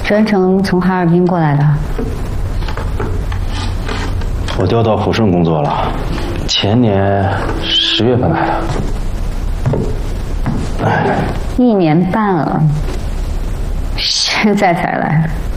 专程从哈尔滨过来的。 我调到抚顺工作了，前年10月份来的。 1年半了，现在才来。